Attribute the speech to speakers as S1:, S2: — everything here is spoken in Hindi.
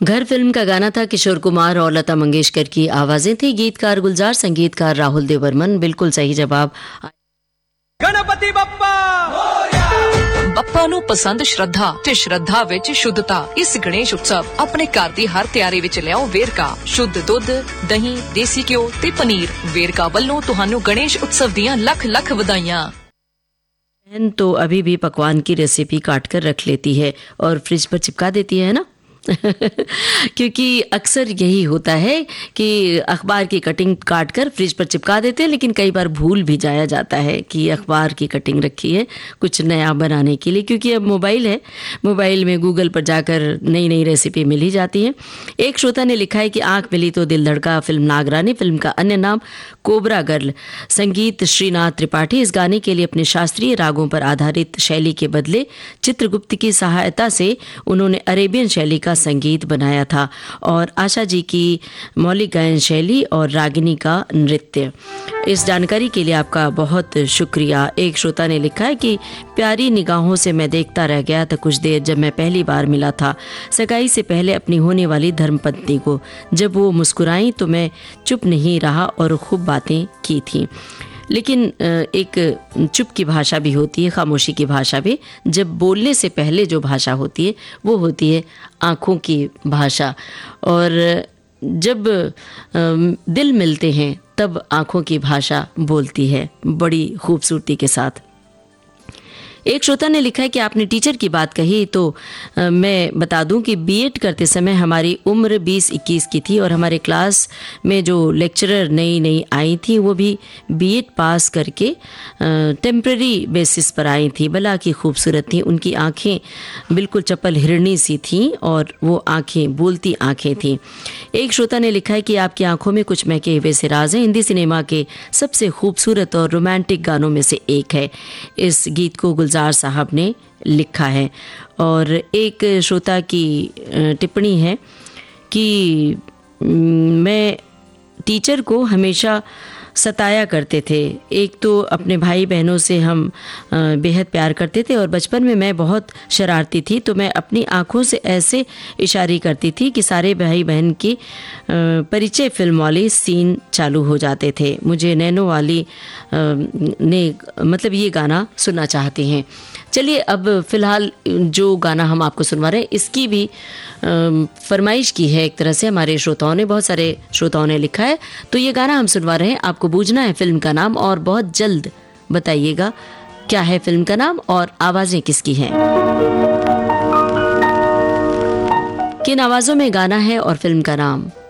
S1: घर फिल्म का गाना था। किशोर कुमार और लता मंगेशकर की आवाजें थी। गीतकार गुलजार, संगीतकार राहुल देवबर्मन। बिल्कुल सही जवाब।
S2: गणपति बप्पा
S3: ਬੱਪਾ ਨੂੰ ਪਸੰਦ ਸ਼ਰਧਾ ਤੇ ਸ਼ਰਧਾ ਵਿੱਚ ਸ਼ੁੱਧਤਾ। ਇਸ ਗਣੇਸ਼ ਉਤਸਵ ਆਪਣੇ ਘਰ ਦੀ ਹਰ ਤਿਆਰੀ ਵਿੱਚ ਲਿਆਓ ਵੇਰਕਾ। ਸ਼ੁੱਧ ਦੁੱਧ, ਦਹੀਂ, ਦੇਸੀ ਘਿਓ ਤੇ ਪਨੀਰ। ਵੇਰਕਾ ਵੱਲੋਂ ਤੁਹਾਨੂੰ ਗਣੇਸ਼ ਉਤਸਵ ਦੀਆਂ ਲੱਖ ਲੱਖ ਵਧਾਈਆਂ।
S1: बहन तो अभी भी पकवान की रेसिपी काट कर रख लेती है और फ्रिज पर चिपका देती है ना। क्योंकि अक्सर यही होता है कि अखबार की कटिंग काट कर फ्रिज पर चिपका देते हैं, लेकिन कई बार भूल भी जाया जाता है कि अखबार की कटिंग रखी है कुछ नया बनाने के लिए। क्योंकि अब मोबाइल है, मोबाइल में गूगल पर जाकर नई नई रेसिपी मिल ही जाती है। एक श्रोता ने लिखा है कि आंख मिली तो दिल धड़का फिल्म नागरानी, फिल्म का अन्य नाम कोबरा गर्ल। संगीत श्रीनाथ त्रिपाठी। इस गाने के लिए अपने शास्त्रीय रागों पर आधारित शैली के बदले चित्रगुप्त की सहायता से उन्होंने अरेबियन शैली का संगीत बनाया था और आशा जी की मौलिक गायन शैली और रागिनी का नृत्य। इस जानकारी के लिए आपका बहुत शुक्रिया। एक श्रोता ने लिखा है कि प्यारी निगाहों से मैं देखता रह गया था कुछ देर जब मैं पहली बार मिला था सगाई से पहले अपनी होने वाली धर्मपत्नी को। जब वो मुस्कुराई तो मैं चुप नहीं रहा और खूब बातें की थी। लेकिन एक चुप की भाषा भी होती है, खामोशी की भाषा भी। जब बोलने से पहले जो भाषा होती है वो होती है आँखों की भाषा। और जब दिल मिलते हैं तब आँखों की भाषा बोलती है बड़ी खूबसूरती के साथ। एक श्रोता ने लिखा है कि आपने टीचर की बात कही तो मैं बता दूं कि बीएड करते समय हमारी उम्र 20-21 की थी और हमारे क्लास में जो लेक्चरर नई नई आई थी वो भी बीएड पास करके टेम्पररी बेसिस पर आई थी। भला की खूबसूरत थी, उनकी आंखें बिल्कुल चप्पल हिरणी सी थीं और वो आंखें बोलती आंखें थीं। एक श्रोता ने लिखा है कि आपकी आंखों में कुछ महके हुए से राज हैं। हिंदी सिनेमा के सबसे खूबसूरत और रोमांटिक गानों में से एक है। इस गीत को गुलजार साहब ने लिखा है। और एक श्रोता की टिप्पणी है कि मैं टीचर को हमेशा सताया करते थे। एक तो अपने भाई बहनों से हम बेहद प्यार करते थे और बचपन में मैं बहुत शरारती थी तो मैं अपनी आँखों से ऐसे इशारे करती थी कि सारे भाई बहन की परिचय फिल्म वाले सीन चालू हो जाते थे। मुझे नैनो वाली ने मतलब ये गाना सुनना चाहती हैं। चलिए अब फ़िलहाल जो गाना हम आपको सुनवा रहे हैं इसकी भी फरमाइश की है एक तरह से हमारे श्रोताओं ने, बहुत सारे श्रोताओं ने लिखा है। तो ये गाना हम सुनवा रहे हैं, आपको बूझना है फिल्म का नाम और बहुत जल्द बताइएगा क्या है फिल्म का नाम और आवाज़ें किसकी हैं, किन आवाज़ों में गाना है और फिल्म का नाम।